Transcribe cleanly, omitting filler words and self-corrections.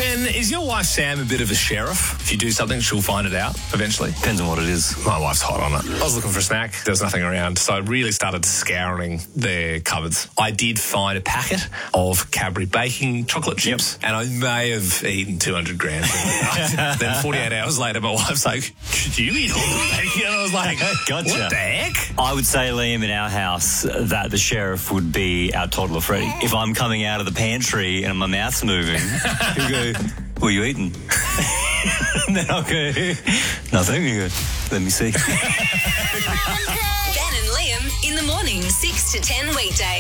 Ben, is your wife Sam a bit of a sheriff? If you do something, she'll find it out eventually. Depends on what it is. My wife's hot on it. I was looking for a snack. There was nothing around, so I really started scouring their cupboards. I did find a packet of Cadbury baking chocolate chips, and I may have eaten 200 grams. Then 48 hours later, my wife's like, "Did you eat all the bacon?" And I was like, Gotcha. What the heck? I would say, Liam, in our house, that the sheriff would be our toddler Freddie. If I'm coming out of the pantry and my mouth's moving, he'll go, "What are you eating?" And then I'll go, "Nothing." He'll go, "Let me see." Ben and Liam in the morning, 6 to 10 weekdays.